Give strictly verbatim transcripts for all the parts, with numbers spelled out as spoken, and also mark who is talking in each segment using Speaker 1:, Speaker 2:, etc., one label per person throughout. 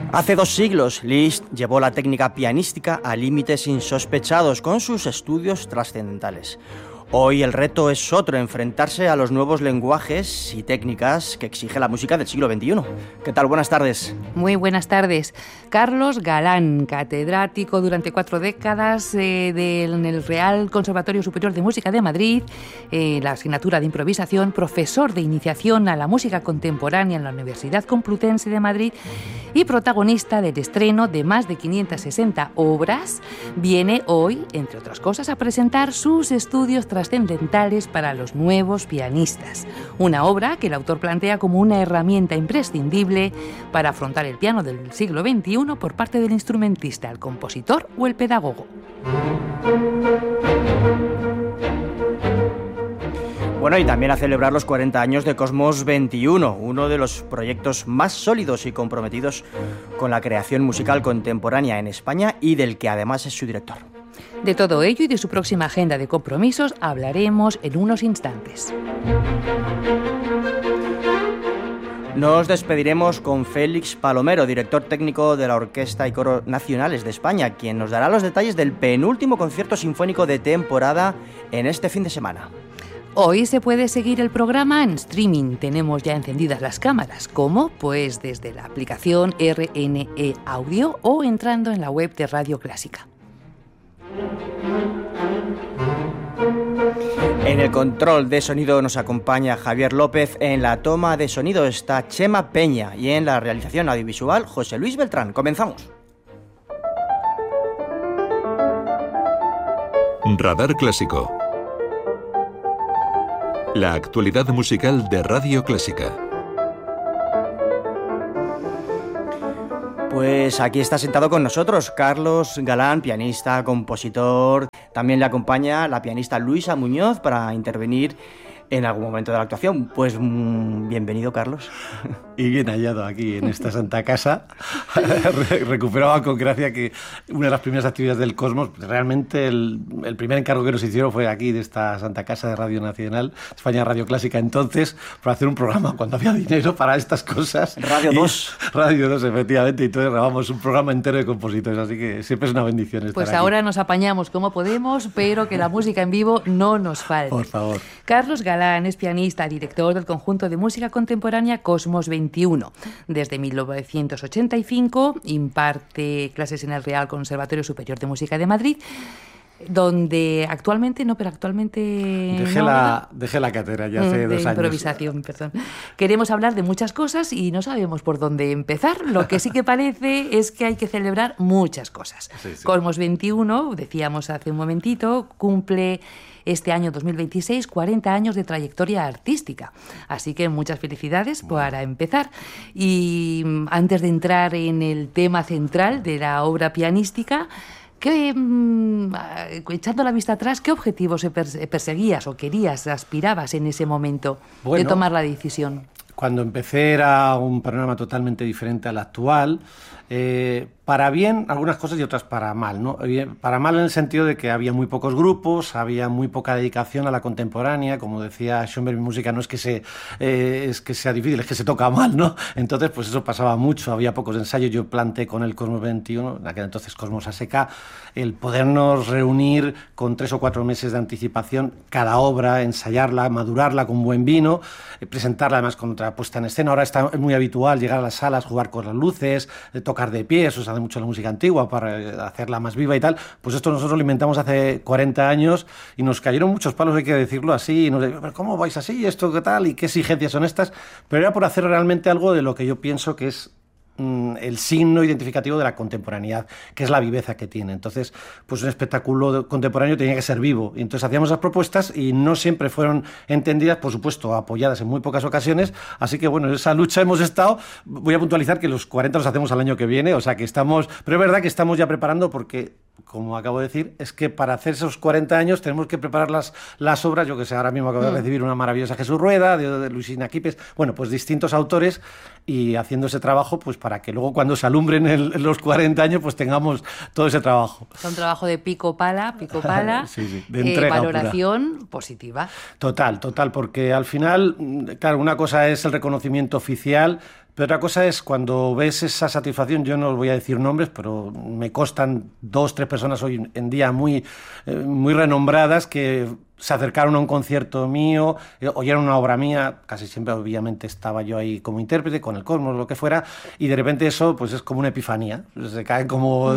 Speaker 1: Hace dos siglos, Liszt llevó la técnica pianística a límites insospechados con sus estudios trascendentales. Hoy el reto es otro, enfrentarse a los nuevos lenguajes y técnicas que exige la música del siglo veintiuno. ¿Qué tal? Buenas tardes.
Speaker 2: Muy buenas tardes. Carlos Galán, catedrático durante cuatro décadas eh, del, en el Real Conservatorio Superior de Música de Madrid, eh, la asignatura de improvisación, profesor de iniciación a la música contemporánea en la Universidad Complutense de Madrid y protagonista del estreno de más de quinientas sesenta obras, viene hoy, entre otras cosas, a presentar sus estudios trascendentales para los nuevos pianistas. Una obra que el autor plantea como una herramienta imprescindible para afrontar el piano del siglo veintiuno por parte del instrumentista, el compositor o el pedagogo.
Speaker 1: Bueno, y también a celebrar los cuarenta años de Cosmos veintiuno, uno de los proyectos más sólidos y comprometidos con la creación musical contemporánea en España y del que además es su director.
Speaker 2: De todo ello y de su próxima agenda de compromisos hablaremos en unos instantes.
Speaker 1: Nos despediremos con Félix Palomero, director técnico de la Orquesta y Coro Nacionales de España, quien nos dará los detalles del penúltimo concierto sinfónico de temporada en este fin de semana.
Speaker 2: Hoy se puede seguir el programa en streaming. Tenemos ya encendidas las cámaras. ¿Cómo? Pues desde la aplicación R N E Audio o entrando en la web de Radio Clásica.
Speaker 1: En el control de sonido nos acompaña Javier López, en la toma de sonido está Chema Peña y en la realización audiovisual José Luis Beltrán. Comenzamos.
Speaker 3: Radar Clásico. La actualidad musical de Radio Clásica.
Speaker 1: Pues aquí está sentado con nosotros Carlos Galán, pianista, compositor. También le acompaña la pianista Luisa Muñoz para intervenir en algún momento de la actuación. Pues mmm, bienvenido, Carlos.
Speaker 4: Y bien hallado aquí en esta santa casa. Recuperaba con gracia que una de las primeras actividades del Cosmos, realmente el, el primer encargo que nos hicieron fue aquí, de esta santa casa de Radio Nacional, España Radio Clásica, entonces, para hacer un programa cuando había dinero para estas cosas.
Speaker 1: Radio dos.
Speaker 4: Radio dos, efectivamente, y entonces grabamos un programa entero de compositores, así que siempre es una bendición estar
Speaker 2: Pues
Speaker 4: aquí.
Speaker 2: ahora nos apañamos como podemos, pero que la música en vivo no nos falte.
Speaker 4: Por favor.
Speaker 2: Carlos Galán es pianista, director del conjunto de música contemporánea Cosmos veintiuno. Desde mil novecientos ochenta y cinco imparte clases en el Real Conservatorio Superior de Música de Madrid, donde actualmente, no, pero actualmente...
Speaker 4: Dejé,
Speaker 2: no,
Speaker 4: la, dejé la cátedra ya hace
Speaker 2: de
Speaker 4: dos años.
Speaker 2: Improvisación, perdón. Queremos hablar de muchas cosas y no sabemos por dónde empezar. Lo que sí que parece es que hay que celebrar muchas cosas.
Speaker 4: Sí, sí.
Speaker 2: Cosmos veintiuno, decíamos hace un momentito, cumple este año dos mil veintiséis cuarenta años de trayectoria artística. Así que muchas felicidades para empezar. Y antes de entrar en el tema central de la obra pianística, ¿qué, mmm, echando la vista atrás, qué objetivos perseguías o querías, aspirabas en ese momento
Speaker 4: bueno,
Speaker 2: de tomar la decisión?
Speaker 4: Cuando empecé era un panorama totalmente diferente al actual. Eh, para bien algunas cosas y otras para mal, ¿no? Para mal en el sentido de que había muy pocos grupos, había muy poca dedicación a la contemporánea, como decía Schoenberg, mi música no es que, se, eh, es que sea difícil, es que se toca mal, ¿no? Entonces pues eso pasaba mucho, había pocos ensayos. Yo planteé con el Cosmos veintiuno, en aquel entonces Cosmos A S K, el podernos reunir con tres o cuatro meses de anticipación cada obra, ensayarla, madurarla con buen vino, eh, presentarla además con otra puesta en escena. Ahora está muy habitual llegar a las salas, jugar con las luces, eh, tocar de pie, eso se hace mucho en la música antigua para hacerla más viva y tal. Pues esto nosotros lo inventamos hace cuarenta años y nos cayeron muchos palos, hay que decirlo así, y nos decían, ¿pero cómo vais así? ¿Esto qué tal? ¿Y qué exigencias son estas? Pero era por hacer realmente algo de lo que yo pienso que es el signo identificativo de la contemporaneidad, que es la viveza que tiene. Entonces, pues un espectáculo contemporáneo tenía que ser vivo. Y entonces hacíamos las propuestas y no siempre fueron entendidas, por supuesto, apoyadas en muy pocas ocasiones. Así que, bueno, en esa lucha hemos estado. Voy a puntualizar que los cuarenta los hacemos al año que viene, o sea que estamos... Pero es verdad que estamos ya preparando porque, como acabo de decir, es que para hacer esos cuarenta años tenemos que preparar las, las obras. Yo que sé, ahora mismo acabo de recibir una maravillosa Jesús Rueda, de, de Luisina Quipes, bueno, pues distintos autores. y haciendo ese trabajo pues para que luego cuando se alumbren el, los cuarenta años pues tengamos todo ese trabajo.
Speaker 2: Es un trabajo de pico pala, pico pala,
Speaker 4: sí, sí, de entrega
Speaker 2: eh, valoración pura. Positiva.
Speaker 4: Total, total, porque al final, claro, una cosa es el reconocimiento oficial, pero otra cosa es cuando ves esa satisfacción. Yo no os voy a decir nombres, pero me constan dos, tres personas hoy en día muy, eh, muy renombradas que se acercaron a un concierto mío, eh, oyeron una obra mía, casi siempre obviamente estaba yo ahí como intérprete, con el Cosmos, lo que fuera, y de repente eso pues es como una epifanía, se cae como,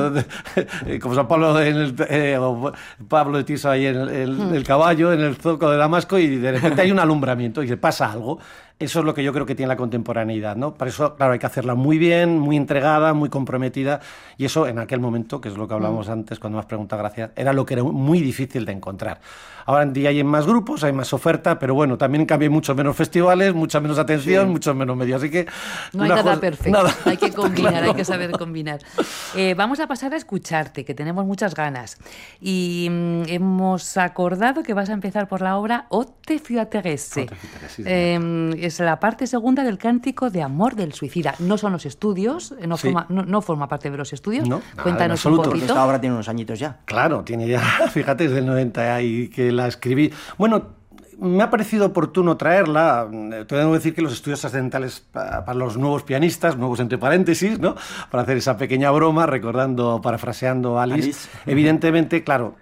Speaker 4: como San Pablo, en el, eh, o Pablo de Tiso ahí en el, el, el caballo, en el zoco de Damasco, y de repente hay un alumbramiento y se pasa algo. Eso es lo que yo creo que tiene la contemporaneidad, ¿no? Para eso, claro, hay que hacerla muy bien, muy entregada, muy comprometida, y eso en aquel momento, que es lo que hablábamos mm. antes cuando me has preguntado, Gracia, era lo que era muy difícil de encontrar. Ahora en día hay más grupos, hay más oferta, pero bueno, también hay muchos menos festivales, mucha menos atención, sí. muchos menos medios, así que...
Speaker 2: No hay nada perfecto, nada. Hay que combinar, claro. hay que saber combinar. Eh, vamos a pasar a escucharte, que tenemos muchas ganas, y mm, hemos acordado que vas a empezar por la obra O te fui a Terese. Sí, eh, es la parte segunda del Cántico de Amor del Suicida. No son los estudios, no, sí. forma, no, no forma parte de los estudios. No, cuéntanos un poquito.
Speaker 1: Esta obra tiene unos añitos ya.
Speaker 4: Claro, tiene ya, fíjate, desde el noventa y que la escribí. Bueno, me ha parecido oportuno traerla. Tengo que decir que los estudios trascendentales para, para los nuevos pianistas, nuevos entre paréntesis, ¿no? Para hacer esa pequeña broma, recordando, parafraseando a Alice. Alice. Evidentemente, claro,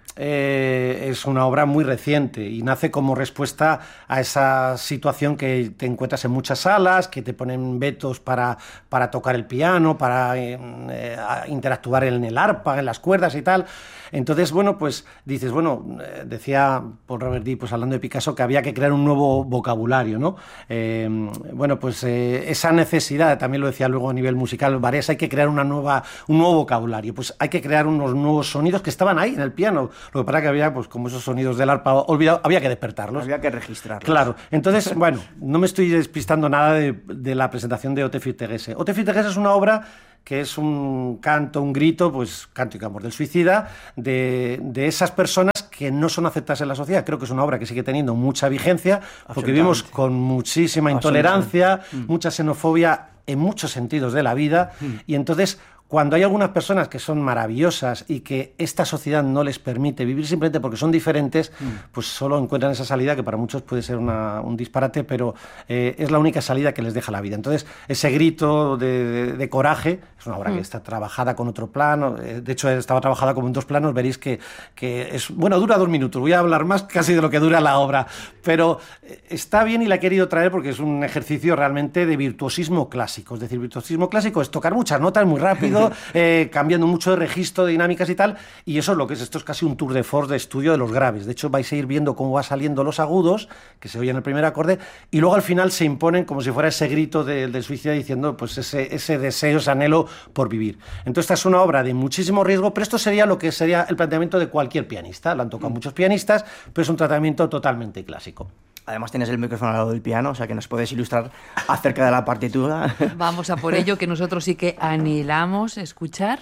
Speaker 4: eh, es una obra muy reciente y nace como respuesta a esa situación que te encuentras en muchas salas, que te ponen vetos para, para tocar el piano, para eh, interactuar en el arpa, en las cuerdas y tal. Entonces, bueno, pues dices, bueno, eh, decía Paul Robert Dee, pues hablando de Picasso, que había que crear un nuevo vocabulario, ¿no? Eh, bueno, pues eh, esa necesidad, también lo decía luego a nivel musical, Varés, hay que crear una nueva, un nuevo vocabulario, pues hay que crear unos nuevos sonidos que estaban ahí en el piano. Lo que pasa es que había, pues como esos sonidos del arpa olvidado, había que despertarlos.
Speaker 1: Había que registrarlos.
Speaker 4: Claro. Entonces, bueno, no me estoy despistando nada de, de la presentación de O te fui a Terese. O te fui a Terese es una obra que es un canto, un grito, pues Cántico de Amor del Suicida, de, de esas personas que no son aceptadas en la sociedad. Creo que es una obra que sigue teniendo mucha vigencia, porque vivimos con muchísima intolerancia, mm. mucha xenofobia en muchos sentidos de la vida, mm. y entonces... Cuando hay algunas personas que son maravillosas y que esta sociedad no les permite vivir simplemente porque son diferentes, mm. pues solo encuentran esa salida que para muchos puede ser una, un disparate, pero eh, es la única salida que les deja la vida. Entonces, ese grito de, de, de coraje, es una obra mm. que está trabajada con otro plano, eh, de hecho estaba trabajada como en dos planos, veréis que, que es, bueno, dura dos minutos, voy a hablar más casi de lo que dura la obra, pero eh, está bien y la he querido traer porque es un ejercicio realmente de virtuosismo clásico. Es decir, virtuosismo clásico es tocar muchas notas muy rápido, Eh, cambiando mucho de registro, de dinámicas y tal, y eso es lo que es, esto es casi un tour de force de estudio de los graves. De hecho vais a ir viendo cómo va saliendo los agudos, que se oyen en el primer acorde, y luego al final se imponen como si fuera ese grito del de suicida diciendo pues ese, ese deseo, ese anhelo por vivir. Entonces esta es una obra de muchísimo riesgo, pero esto sería lo que sería el planteamiento de cualquier pianista. Lo han tocado mm. muchos pianistas, pero es un tratamiento totalmente clásico.
Speaker 1: Además tienes el micrófono al lado del piano, o sea que nos puedes ilustrar acerca de la partitura.
Speaker 2: Vamos a por ello, que nosotros sí que anhelamos escuchar.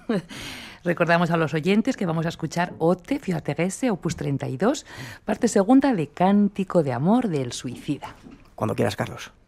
Speaker 2: Recordamos a los oyentes que vamos a escuchar O te fui a Terese, opus treinta y dos, parte segunda de Cántico de Amor del Suicida.
Speaker 1: Cuando quieras, Carlos.